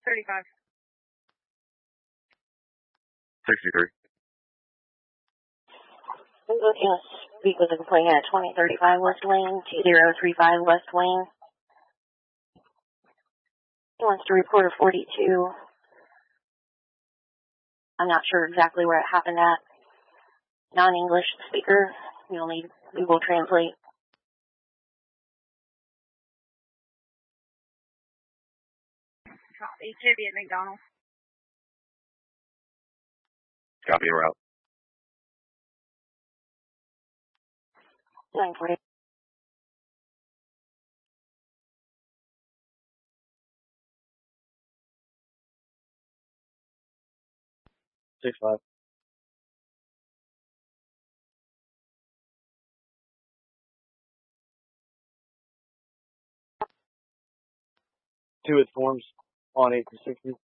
35. 63. Looking to speak with the complainant at 2035 West Wing, 2035 West Wing. He wants to report a 42. I'm not sure exactly where it happened at. Non-English speaker. You'll need Google Translate. Copy. Should be at McDonald's. Copy en route. 940. Six five. Two with forms on 8 to 60.